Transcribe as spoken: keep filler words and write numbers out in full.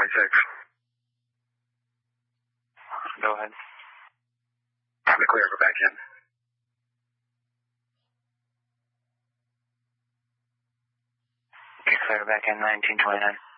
twenty-six. Go ahead. I'm clear for back in. Okay, clear back in nineteen twenty-nine.